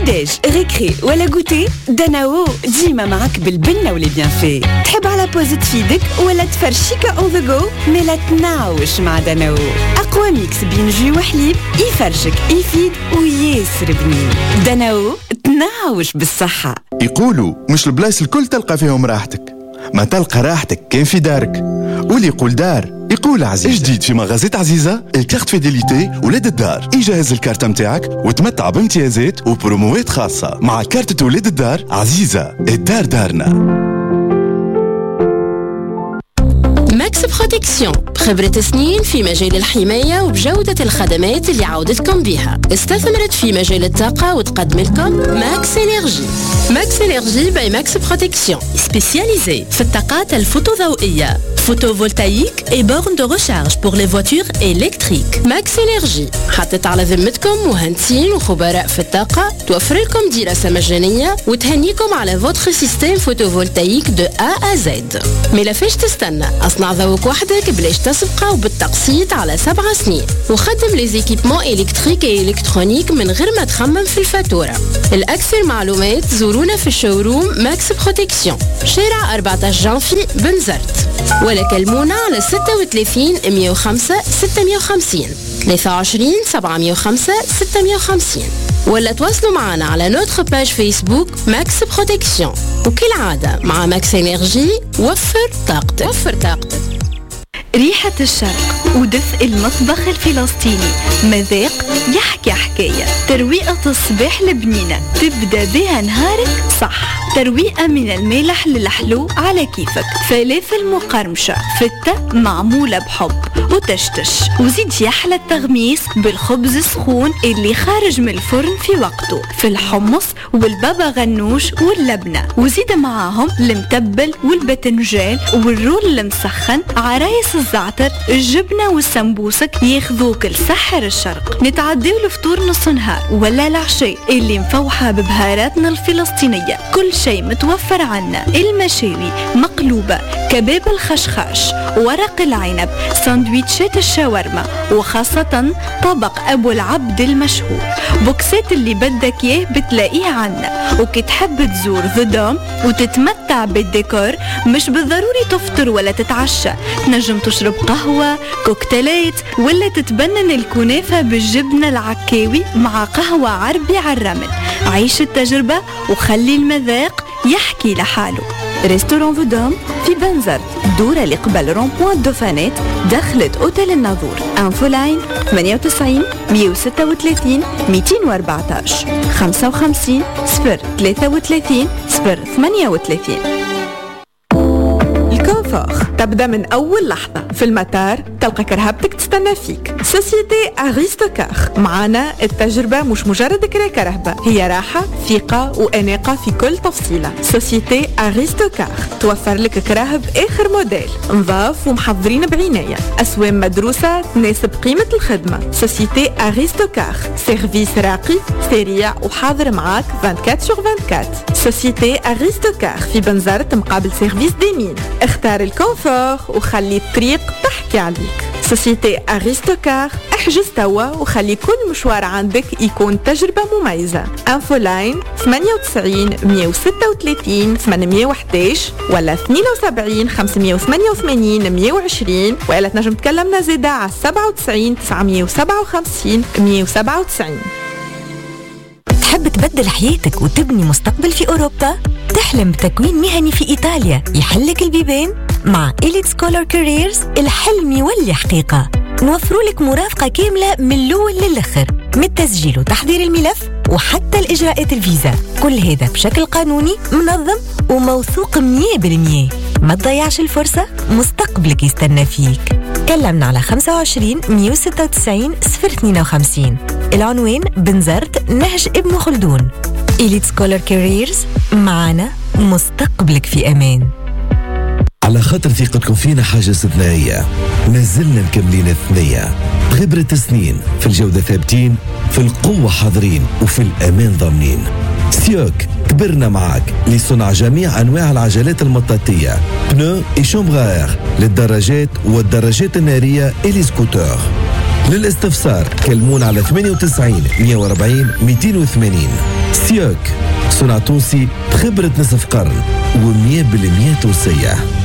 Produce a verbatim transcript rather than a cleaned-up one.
petit-déj, récré ولا goûter داناو ديما معك بالبنة واللي بيان في. تحب على بوز تفيدك ولا تفرشيكا اون ذا جو؟ ملا تناوش مع داناو. أقوى ميكس بين جو وحليب يفرشك يفيد وياسر بنين. داناو تناوش بالصحة. يقولوا مش البلايص الكل تلقى فيهم راحتك، ما تلقى راحتك كان في دارك. واللي يقول دار يقول عزيزة. جديد في مغازات عزيزة الكارت فيديليتي ولاد الدار. يجهز الكارت متاعك وتمتع بامتيازات وبروموات خاصة مع كارت ولاد الدار. عزيزة الدار دارنا. ماكس بروتكسيون بخبرة سنين في مجال الحماية وبجودة الخدمات اللي عودتكم بها. استثمرت في مجال الطاقة وتقدم لكم ماكس إنرجي. ماكس إنرجي باي ماكس بروتكسيون سبيسياليزي في الطاقات الفوتوضوئية photovoltaïque et bornes de recharge pour les voitures électriques. ماكس إنرجي حطت على ذمتكم مهندسين وخبراء في الطاقة توفر لكم دراسة مجانية وتهنيكم على فوتر سيستم فوتوفولتايك دو A à Z. مي لافاش تستنى؟ اصنع ذوق وحدك بلاش تسبقه وبالتقسيط على سبع سنين وخدم لي زيكيبمون إلكتريك و إلكترونيك من غير ما تخمم في الفاتورة. الأكثر معلومات زورونا في الشوروم ماكس بروتكسيون شارع أربعطاش جانفي بنزرت ولا كلمونا على ستة وثلاثين مية وخمسة ستمية وخمسين ثلاثة وعشرين سبعمية وخمسة ستمية وخمسين ولا تواصلوا معنا على نوتر باج فيسبوك ماكس بروتكسيون. وكالعادة مع ماكس إنرجي وفر طاقتك. وفر طاقتك. ريحة الشرق ودفء المطبخ الفلسطيني، مذاق يحكي حكاية، ترويقة الصباح البنينة تبدأ بها نهارك صح، ترويقة من المالح للحلو على كيفك، فلافل مقرمشة فتة معمولة بحب وتشتش، وزيد يحلى التغميس بالخبز السخون اللي خارج من الفرن في وقته، في الحمص والبابا غنوش واللبنة، وزيد معاهم المتبل والبتنجان والرول المسخن، عرايس الزعتر، الجبنة والسمبوسك ياخذوك لسحر الشرق. نتعديو لفطور نص نهار ولا العشاء اللي مفوحة ببهاراتنا الفلسطينية، كل شيء متوفر عنا، المشاوي مقلوبة، كباب الخشخاش، ورق العنب، ساندويتشات الشاورما، وخاصة طبق أبو العبد المشهور. بوكسات اللي بدك إياه بتلاقيه عنا، وكي تحب تزور ذا دوم وتتمتع بالديكور مش بالضروري تفطر ولا تتعشى، تنجم تشرب قهوة، كوكتيلات، ولا تتبنن الكنافة بالجبنة العكاوي مع قهوة عربي على الرمل. عيش التجربة وخلي المذاق يحكي لحاله. ريستوران فودوم في بنزرت، دورة اللي قبل رونبوان دوفانات، دخلت أوتيل الناظور. انفو لاين ثمانية وتسعين مية وستة وثلاثين مئتين وأربعطاش خمسة وخمسين صفر ثلاثة وثلاثين صفر ثمانية وثلاثين. الكونفور تبدأ من أول لحظة في المطار، تلقى كرهبتك تستنى فيك. سوسيتي أغيستوكار، معنا التجربة مش مجرد كرا كرهبة، هي راحة ثقة وأناقة في كل تفصيلة. سوسيتي أغيستوكار توفر لك كراهب آخر موديل، نظاف ومحضرين بعناية، أسوام مدروسة تناسب قيمة الخدمة. سوسيتي أغيستوكار سيرفيس راقي سريع وحاضر معاك أربعة وعشرين سور أربعة وعشرين. سوسيتي أغيستوكار في بنزرت مقابل سيرفيس ديمين. اختار الكونفور وخلي الطريق تحكي عليك. سوسيتي أغيستوكار، احجز توا وخلي كل مشوار عندك يكون تجربة مميزة. انفو لاين ثمانية وتسعين مية وستة وثلاثين ثمانمية وإحداش ولا اثنين وسبعين خمسمية وثمانية وثمانين مية وعشرين، ولا تنجم تكلمنا زيادة على سبعة وتسعين تسعمية وسبعة وخمسين مية وسبعة وتسعين. تحب تبدل حياتك وتبني مستقبل في أوروبا؟ تحلم بتكوين مهني في إيطاليا يحلك البيبان؟ مع إليت سكولر كاريرز الحلم يولي حقيقة. نوفروا لك مرافقة كاملة من الأول للآخر، من التسجيل وتحضير الملف وحتى الإجراءات الفيزا، كل هذا بشكل قانوني منظم وموثوق مية بالمية. ما تضيعش الفرصة، مستقبلك يستنى فيك. كلمنا على خمسة وعشرين مية وستة وتسعين صفر اثنين وخمسين. العنوان بنزرت نهج ابن خلدون. إليت سكولر كاريرز، معنا مستقبلك في أمان. على خاطر ثقتكم فينا حاجة استثنائية، ما زلنا مكملين الثنية. خبرة سنين في الجودة ثابتين، في القوة حاضرين، وفي الأمان ضامنين. سيوك كبرنا معك لصنع جميع أنواع العجلات المطاطية، بنو إي شومبغار للدراجات والدراجات النارية إلي سكوتر. للاستفسار كلمون على ثمانية وتسعين مية وأربعين مئتين وثمانين. سيوك صنع تونسي بخبرة نصف قرن ومية بالمية تونسية.